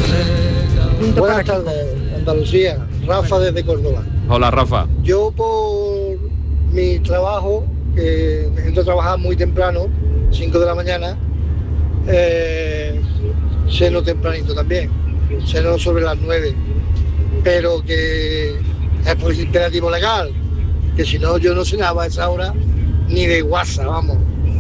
Buenas tardes, Andalucía. Rafa desde Córdoba. Hola, Rafa. Yo por mi trabajo, que entro a trabajar muy temprano, 5 de la mañana, ceno tempranito también, ceno sobre las 9, pero que es por imperativo legal, que si no yo no cenaba a esa hora ni de WhatsApp, vamos.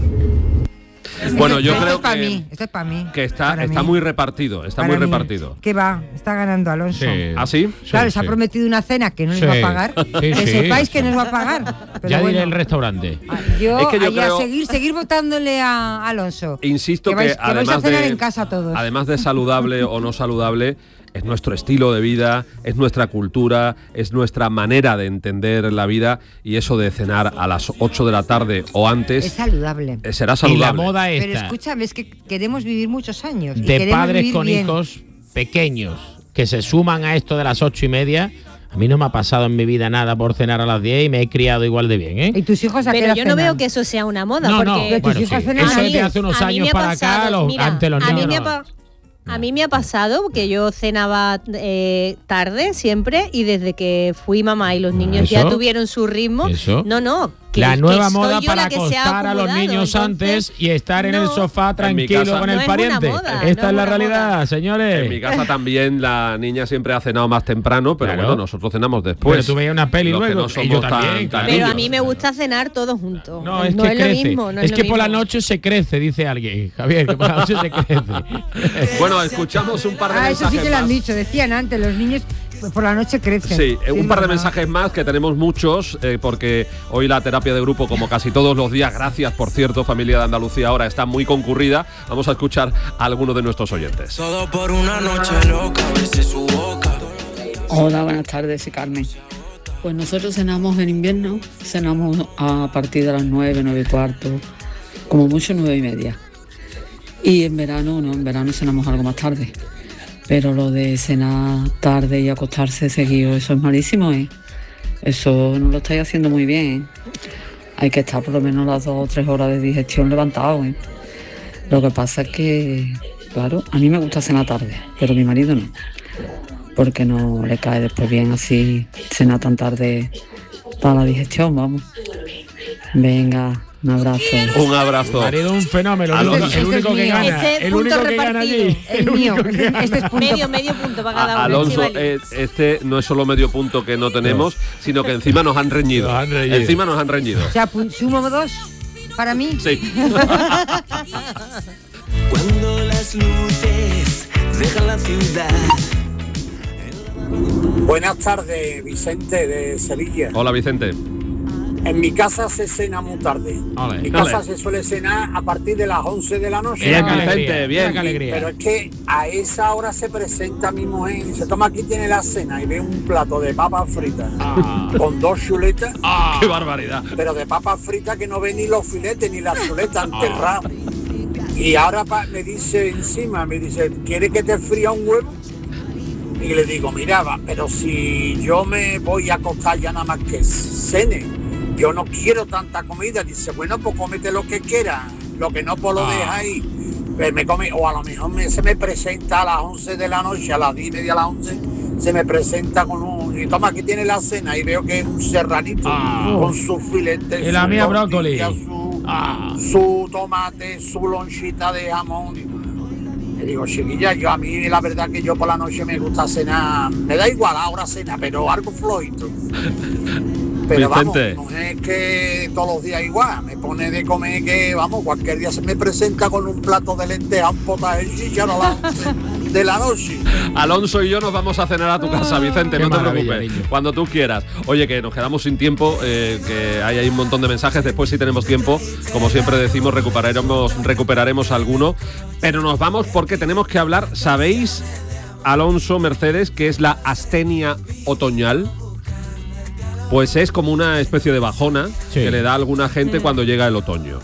Bueno, yo creo Esto es para mí. que está muy repartido, repartido. ¿Qué va? Está ganando Alonso. Sí. ¿Ah, sí? Claro, se ha prometido una cena que no les va a pagar. Que sepáis que no os va a pagar. Pero ya bueno, diré el restaurante. Yo, Es que yo creo, seguir votándole a Alonso. Insisto que vais además a cenar de en casa todos. Además de saludable o no saludable, es nuestro estilo de vida, es nuestra cultura, es nuestra manera de entender la vida, y eso de cenar a las 8 de la tarde o antes es saludable. Será saludable. Y la moda esta. Pero escúchame, es que queremos vivir muchos años. Y De padres vivir con bien. hijos pequeños que se suman a esto de las 8:30. A mí no me ha pasado en mi vida nada por cenar a las 10 y me he criado igual de bien, ¿eh? ¿Y tus hijos a qué Pero hora yo no cenan? veo que eso sea una moda. No, porque bueno, sí. Eso es de hace unos a mí años me ha para pasado, acá, mira, ante los niños. A mí me ha pasado que yo cenaba tarde siempre, y desde que fui mamá y los niños ya tuvieron su ritmo, que la nueva soy moda yo para la que se ha acostar a los acomodado, niños entonces, antes y estar en el sofá tranquilo casa, con el no es pariente. una moda, Esta no es la una realidad, moda. señores. En mi casa también la niña siempre ha cenado más temprano, pero Claro. bueno, nosotros cenamos después. Pero tú veías una peli Los que luego, no y somos yo tan- también, tan Pero a niños. mí me gusta cenar todos juntos. No, es no que es crece. lo mismo. No es lo que por la mismo. noche se crece, dice alguien. Javier, que por la noche se crece. Bueno, escuchamos un par de mensajes eso sí que lo han más. dicho. Decían antes, los niños por la noche crecen. Sí, un par de mamá. mensajes más, que tenemos muchos, porque hoy la terapia de grupo, como casi todos los días, gracias por cierto, familia de Andalucía, ahora está muy concurrida. Vamos a escuchar a algunos de nuestros oyentes. Todo por una noche loca, besé su boca. Hola, buenas tardes, soy Carmen. Pues nosotros cenamos en invierno, cenamos a partir de las 9, 9:15, como mucho 9:30. Y en verano no, en verano cenamos algo más tarde. Pero lo de cenar tarde y acostarse seguido, eso es malísimo, ¿eh? Eso no lo estáis haciendo muy bien, ¿eh? Hay que estar por lo menos las 2 o 3 horas de digestión levantado, ¿eh? Lo que pasa es que, claro, a mí me gusta cenar tarde, pero a mi marido no. Porque no le cae después bien así cenar tan tarde para la digestión, vamos. Venga, un abrazo. Un abrazo. Marido, un fenómeno. Alonso. El único que gana. Ese El punto único que gana repartido. allí. El mío. Este es punto. Medio punto para cada uno. Alonso, Estivali. este no es solo medio punto que no tenemos, sino que encima nos han reñido. Nos han reñido. Encima nos han reñido. O sea, sumo 2 para mí. Sí. Cuando las luces dejan la ciudad. Buenas tardes, Vicente de Sevilla. Hola, Vicente. En mi casa se cena muy tarde. Ole. En mi casa se suele cenar a partir de las 11 de la noche. Bien, Mira qué Vicente, alegría, bien. mira qué alegría. Pero es que a esa hora se presenta mi mujer y dice, toma, aquí tiene la cena, y ve un plato de papas fritas con 2 chuletas, ¡Qué barbaridad! pero de papas fritas que no ven ni los filetes ni las chuletas enterradas. Y ahora me dice encima, me dice, ¿quieres que te fría un huevo? Y le digo, mira, va, pero si yo me voy a acostar ya nada más que cene, yo no quiero tanta comida. Dice, bueno, pues cómete lo que quieras, lo que no pues lo deja ahí. Pues me come, o a lo mejor se me presenta a las 11 de la noche, a las 10:30, a las 11, se me presenta con un, y toma, aquí tiene la cena, y veo que es un serranito con sus filetes, Y la su mía brócoli. tortilla, su tomate, su lonchita de jamón. Le digo, chiquilla, yo a mí la verdad que yo por la noche me gusta cenar, me da igual ahora cena, pero algo flojito. Pero Vicente. vamos, no es que todos los días igual, me pone de comer que, vamos, cualquier día se me presenta con un plato de lentejas, un potaje de chícharo a las 11 de la noche. Alonso y yo nos vamos a cenar a tu casa, Vicente, Qué no te maravilla, preocupes, niño. cuando tú quieras. Oye, que nos quedamos sin tiempo, que hay ahí un montón de mensajes, después si tenemos tiempo, como siempre decimos, recuperaremos alguno, pero nos vamos porque tenemos que hablar, ¿sabéis, Alonso, Mercedes, qué es la astenia otoñal? Pues es como una especie de bajona Sí. que le da a alguna gente cuando llega el otoño.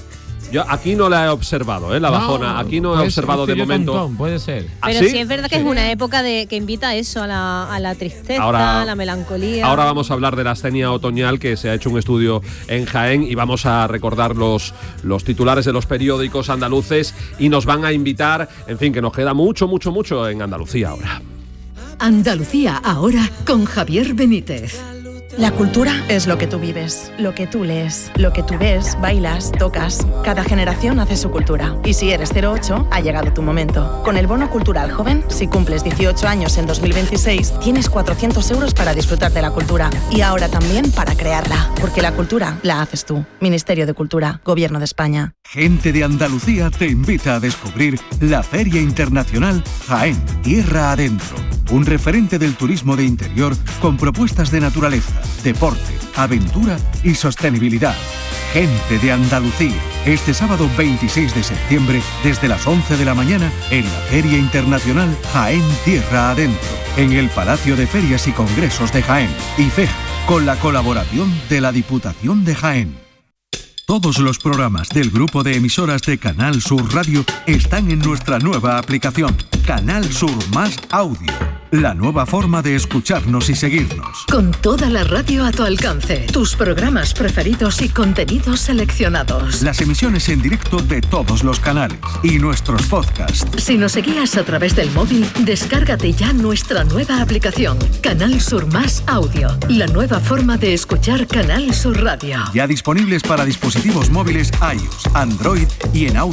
Yo aquí no la he observado, la bajona. Aquí no he observado de momento. Puede ser. Pero sí es verdad que es una época que invita a eso, a la tristeza, a la melancolía. Ahora vamos a hablar de la astenia otoñal, que se ha hecho un estudio en Jaén, y vamos a recordar los titulares de los periódicos andaluces, y nos van a invitar, en fin, que nos queda mucho en Andalucía ahora. Andalucía ahora con Javier Benítez. La cultura es lo que tú vives, lo que tú lees, lo que tú ves, bailas, tocas. Cada generación hace su cultura. Y si eres 08, ha llegado tu momento. Con el Bono Cultural Joven, si cumples 18 años en 2026, tienes 400 euros para disfrutar de la cultura. Y ahora también para crearla. Porque la cultura la haces tú. Ministerio de Cultura, Gobierno de España. Gente de Andalucía te invita a descubrir la Feria Internacional Jaén, Tierra Adentro. Un referente del turismo de interior con propuestas de naturaleza, deporte, aventura y sostenibilidad. Gente de Andalucía. Este sábado 26 de septiembre, desde las 11 de la mañana, en la Feria Internacional Jaén Tierra Adentro, en el Palacio de Ferias y Congresos de Jaén, IFEJA, con la colaboración de la Diputación de Jaén. Todos los programas del grupo de emisoras de Canal Sur Radio están en nuestra nueva aplicación, Canal Sur Más Audio. La nueva forma de escucharnos y seguirnos. Con toda la radio a tu alcance, tus programas preferidos y contenidos seleccionados. Las emisiones en directo de todos los canales y nuestros podcasts. Si nos seguías a través del móvil, descárgate ya nuestra nueva aplicación, Canal Sur Más Audio. La nueva forma de escuchar Canal Sur Radio. Ya disponibles para dispositivos móviles iOS, Android y en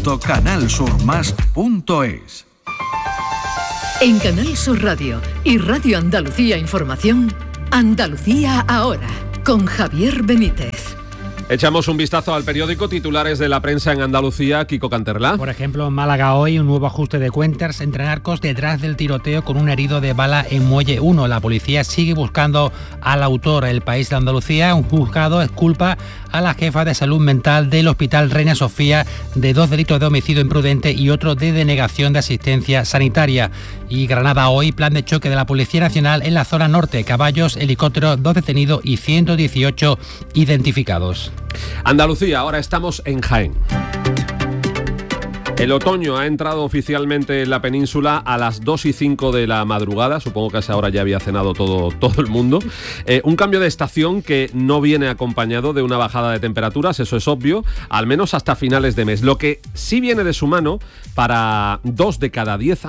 audio.canalsurmas.es. En Canal Sur Radio y Radio Andalucía Información, Andalucía ahora, con Javier Benítez. Echamos un vistazo al periódico, titulares de la prensa en Andalucía, Kiko Canterla. Por ejemplo, en Málaga hoy, un nuevo ajuste de cuentas entre narcos detrás del tiroteo con un herido de bala en Muelle 1. La policía sigue buscando al autor. El País de Andalucía, un juzgado exculpa a la jefa de salud mental del Hospital Reina Sofía de 2 delitos de homicidio imprudente y otro de denegación de asistencia sanitaria. Y Granada hoy, plan de choque de la Policía Nacional en la zona norte. Caballos, helicópteros, 2 detenidos y 118 identificados. Andalucía, ahora estamos en Jaén. El otoño ha entrado oficialmente en la península a las 2:05 de la madrugada. Supongo que a esa hora ya había cenado todo el mundo. Un cambio de estación que no viene acompañado de una bajada de temperaturas, eso es obvio, al menos hasta finales de mes. Lo que sí viene de su mano para 2 de cada 10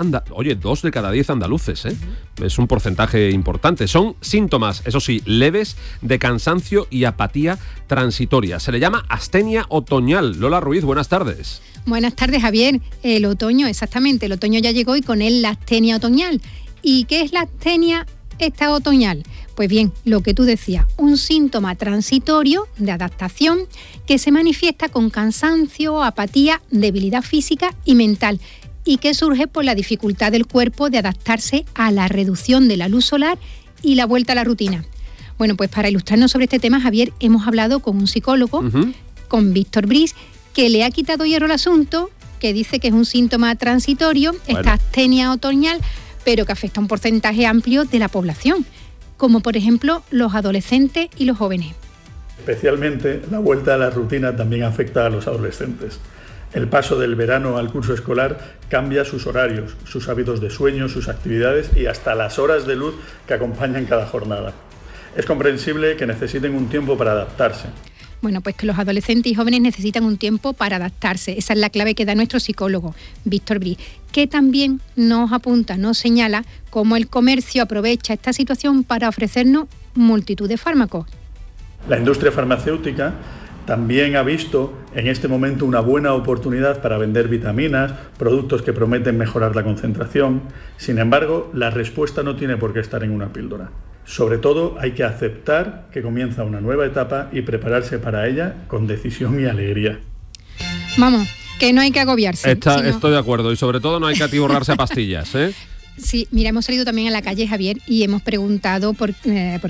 andaluces, ¿eh? Es un porcentaje importante. Son síntomas, eso sí, leves, de cansancio y apatía transitoria. Se le llama astenia otoñal. Lola Ruiz, buenas tardes. Buenas tardes, Javier. El otoño, exactamente, el otoño ya llegó y con él la astenia otoñal. ¿Y qué es la astenia esta otoñal? Pues bien, lo que tú decías, un síntoma transitorio de adaptación que se manifiesta con cansancio, apatía, debilidad física y mental y que surge por la dificultad del cuerpo de adaptarse a la reducción de la luz solar y la vuelta a la rutina. Bueno, pues para ilustrarnos sobre este tema, Javier, hemos hablado con un psicólogo, con Víctor Bris, que le ha quitado hierro al asunto, que dice que es un síntoma transitorio, esta astenia otoñal, pero que afecta a un porcentaje amplio de la población, como por ejemplo los adolescentes y los jóvenes. Especialmente la vuelta a la rutina también afecta a los adolescentes. El paso del verano al curso escolar cambia sus horarios, sus hábitos de sueño, sus actividades y hasta las horas de luz que acompañan cada jornada. Es comprensible que necesiten un tiempo para adaptarse. Bueno, pues que los adolescentes y jóvenes necesitan un tiempo para adaptarse. Esa es la clave que da nuestro psicólogo, Víctor Bris, que también nos apunta, nos señala cómo el comercio aprovecha esta situación para ofrecernos multitud de fármacos. La industria farmacéutica también ha visto en este momento una buena oportunidad para vender vitaminas, productos que prometen mejorar la concentración. Sin embargo, la respuesta no tiene por qué estar en una píldora. Sobre todo, hay que aceptar que comienza una nueva etapa y prepararse para ella con decisión y alegría. Vamos, que no hay que agobiarse. Estoy de acuerdo, y sobre todo no hay que atiborrarse a pastillas, ¿eh? Sí, mira, hemos salido también a la calle, Javier, y hemos preguntado, porque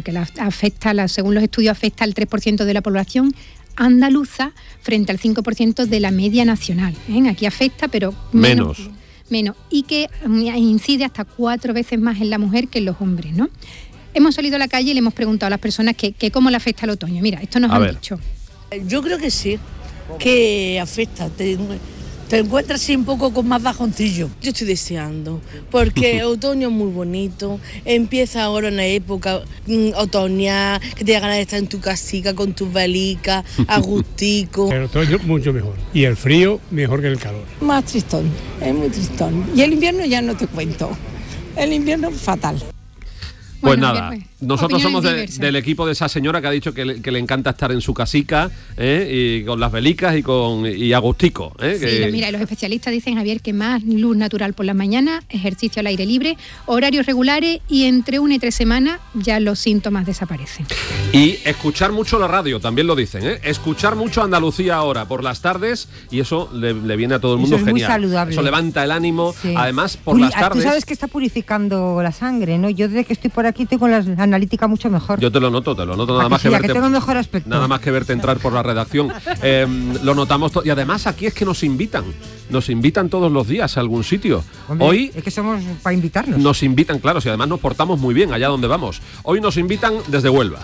según los estudios afecta al 3% de la población andaluza frente al 5% de la media nacional. Aquí afecta, pero menos. Y que incide hasta 4 veces más en la mujer que en los hombres, ¿no? Hemos salido a la calle y le hemos preguntado a las personas que cómo le afecta el otoño. Mira, esto nos han dicho. Yo creo que sí, que afecta, te encuentras así un poco con más bajoncillo. Yo estoy deseando, porque otoño es muy bonito, empieza ahora una época otoñal, que te da ganas de estar en tu casica con tus velicas, a gustico. El otoño mucho mejor, y el frío mejor que el calor. Más tristón, es muy tristón. Y el invierno ya no te cuento, el invierno fatal. Pues nada, nosotros somos del equipo de esa señora que ha dicho que le encanta estar en su casica, y con las velicas y agustico. Sí, mira, los especialistas dicen, Javier, que más luz natural por la mañana, ejercicio al aire libre, horarios regulares y entre 1 y 3 semanas ya los síntomas desaparecen. Y escuchar mucho la radio, también lo dicen, escuchar mucho Andalucía ahora por las tardes, y eso le viene a todo el mundo eso es genial. Muy saludable. Eso levanta el ánimo, sí. Además por las tardes. Tú sabes que está purificando la sangre, ¿no? Yo desde que estoy por aquí tengo la analítica mucho mejor. Yo te lo noto nada más que verte. Que tengo mejor aspecto. Nada más que verte entrar por la redacción. Lo notamos y además aquí es que nos invitan todos los días a algún sitio. Hombre, hoy es que somos para invitarnos. Nos invitan, claro, si además nos portamos muy bien allá donde vamos. Hoy nos invitan desde Huelva.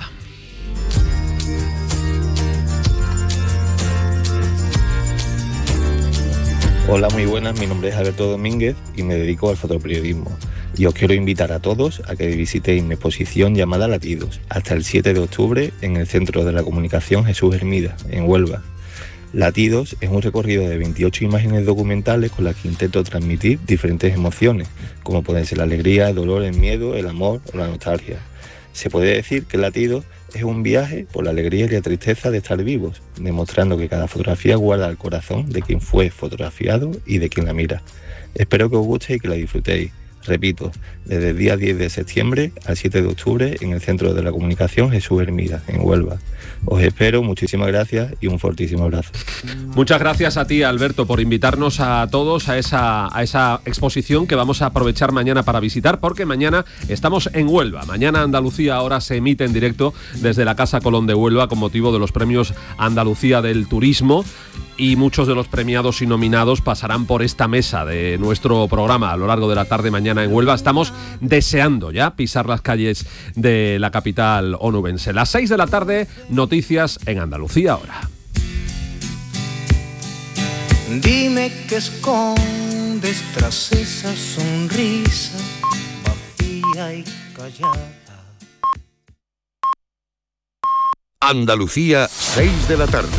Hola, muy buenas, mi nombre es Alberto Domínguez y me dedico al fotoperiodismo. Y os quiero invitar a todos a que visitéis mi exposición llamada Latidos, hasta el 7 de octubre en el Centro de la Comunicación Jesús Hermida, en Huelva. Latidos es un recorrido de 28 imágenes documentales con las que intento transmitir diferentes emociones, como pueden ser la alegría, el dolor, el miedo, el amor o la nostalgia. Se puede decir que Latidos es un viaje por la alegría y la tristeza de estar vivos, demostrando que cada fotografía guarda el corazón de quien fue fotografiado y de quien la mira. Espero que os guste y que la disfrutéis. Repito, desde el día 10 de septiembre al 7 de octubre en el Centro de la Comunicación Jesús Hermida, en Huelva. Os espero, muchísimas gracias y un fortísimo abrazo. Muchas gracias a ti, Alberto, por invitarnos a todos a esa exposición que vamos a aprovechar mañana para visitar, porque mañana estamos en Huelva. Mañana Andalucía ahora se emite en directo desde la Casa Colón de Huelva con motivo de los premios Andalucía del Turismo, y muchos de los premiados y nominados pasarán por esta mesa de nuestro programa a lo largo de la tarde mañana en Huelva. Estamos deseando ya pisar las calles de la capital onubense. Las 6 de la tarde, noticias en Andalucía ahora. Dime qué escondes tras esa sonrisa vacía y callada. Andalucía, 6 de la tarde.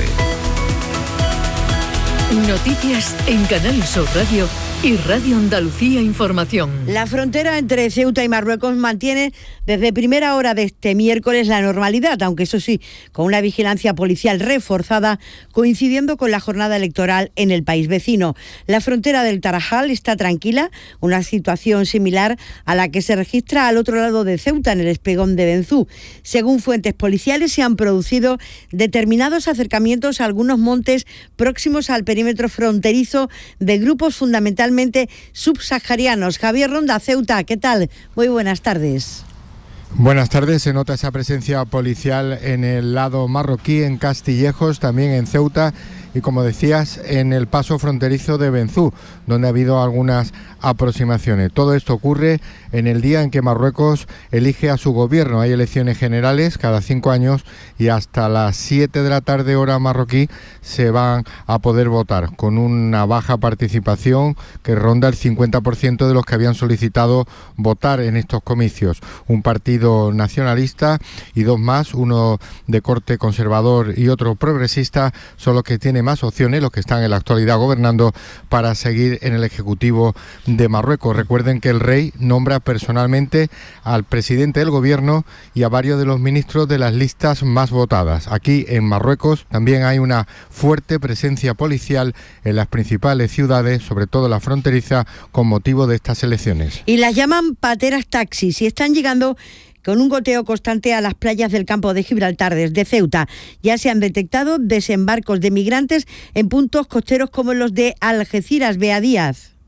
Noticias en Canal Sur Radio y Radio Andalucía Información. La frontera entre Ceuta y Marruecos mantiene desde primera hora de este miércoles la normalidad, aunque eso sí, con una vigilancia policial reforzada, coincidiendo con la jornada electoral en el país vecino. La frontera del Tarajal está tranquila, una situación similar a la que se registra al otro lado de Ceuta, en el espigón de Benzú. Según fuentes policiales, se han producido determinados acercamientos a algunos montes próximos al perímetro fronterizo de grupos fundamentalmente subsaharianos. Javier Ronda, Ceuta, ¿qué tal? Muy buenas tardes. Buenas tardes. Se nota esa presencia policial en el lado marroquí, en Castillejos, también en Ceuta y, como decías, en el paso fronterizo de Benzú, donde ha habido algunas aproximaciones. Todo esto ocurre en el día en que Marruecos elige a su gobierno. Hay elecciones generales cada 5 años y hasta las 7 de la tarde hora marroquí se van a poder votar, con una baja participación que ronda el 50% de los que habían solicitado votar en estos comicios. Un partido nacionalista y 2 más, uno de corte conservador y otro progresista, son los que tienen más opciones, los que están en la actualidad gobernando, para seguir en el Ejecutivo de Marruecos. Recuerden que el rey nombra personalmente al presidente del gobierno y a varios de los ministros de las listas más votadas. Aquí en Marruecos también hay una fuerte presencia policial en las principales ciudades, sobre todo la fronteriza, con motivo de estas elecciones. Y las llaman pateras taxis y están llegando con un goteo constante a las playas del campo de Gibraltar desde Ceuta. Ya se han detectado desembarcos de migrantes en puntos costeros como los de Algeciras. Bea Díaz.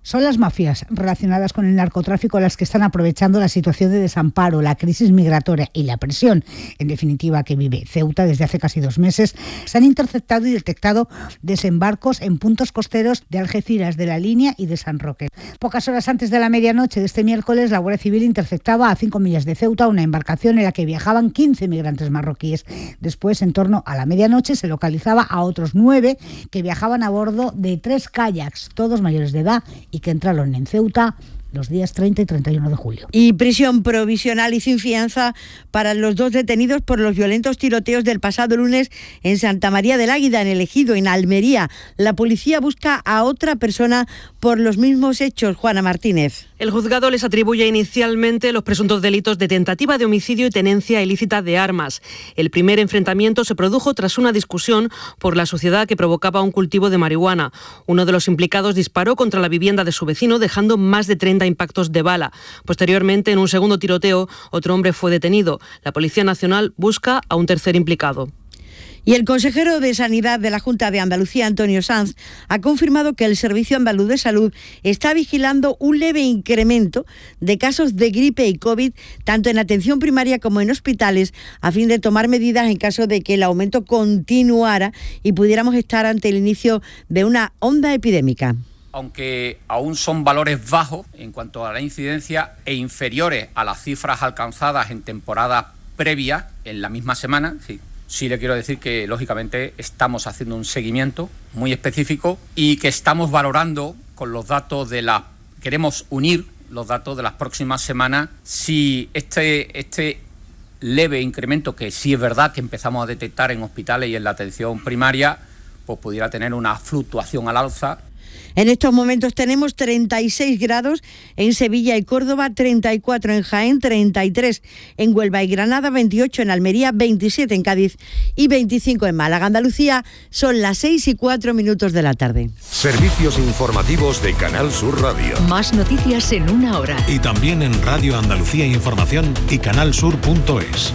Son las mafias relacionadas con el narcotráfico las que están aprovechando la situación de desamparo, la crisis migratoria y la presión, en definitiva, que vive Ceuta desde hace casi 2 meses. Se han interceptado y detectado desembarcos en puntos costeros de Algeciras, de La Línea y de San Roque. Pocas horas antes de la medianoche de este miércoles, la Guardia Civil interceptaba a 5 millas de Ceuta una embarcación en la que viajaban 15 migrantes marroquíes. Después, en torno a la medianoche, se localizaba a otros 9 que viajaban a bordo de 3 kayaks, todos mayores de edad, y que entraron en Ceuta los días 30 y 31 de julio. Y prisión provisional y sin fianza para los 2 detenidos por los violentos tiroteos del pasado lunes en Santa María del Águida, en El Ejido, en Almería. La policía busca a otra persona por los mismos hechos. Juana Martínez. El juzgado les atribuye inicialmente los presuntos delitos de tentativa de homicidio y tenencia ilícita de armas. El primer enfrentamiento se produjo tras una discusión por la suciedad que provocaba un cultivo de marihuana. Uno de los implicados disparó contra la vivienda de su vecino, dejando más de 30 impactos de bala. Posteriormente, en un segundo tiroteo, otro hombre fue detenido. La Policía Nacional busca a un tercer implicado. Y el consejero de Sanidad de la Junta de Andalucía, Antonio Sanz, ha confirmado que el Servicio Andaluz de Salud está vigilando un leve incremento de casos de gripe y COVID, tanto en atención primaria como en hospitales, a fin de tomar medidas en caso de que el aumento continuara y pudiéramos estar ante el inicio de una onda epidémica. Aunque aún son valores bajos en cuanto a la incidencia e inferiores a las cifras alcanzadas en temporadas previas en la misma semana, sí le quiero decir que lógicamente estamos haciendo un seguimiento muy específico y que estamos valorando con los datos queremos unir los datos de las próximas semanas si este leve incremento, que sí es verdad que empezamos a detectar en hospitales y en la atención primaria, pues pudiera tener una fluctuación al alza. En estos momentos tenemos 36 grados en Sevilla y Córdoba, 34 en Jaén, 33 en Huelva y Granada, 28 en Almería, 27 en Cádiz y 25 en Málaga. Andalucía, son las 6:04 de la tarde. Servicios informativos de Canal Sur Radio. Más noticias en 1 hora. Y también en Radio Andalucía Información y canalsur.es.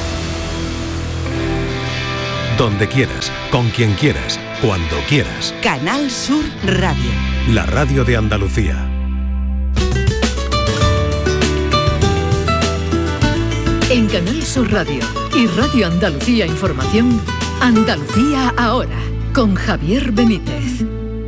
Donde quieras, con quien quieras, cuando quieras. Canal Sur Radio. La radio de Andalucía. En Canal Sur Radio y Radio Andalucía Información, Andalucía ahora, con Javier Benítez.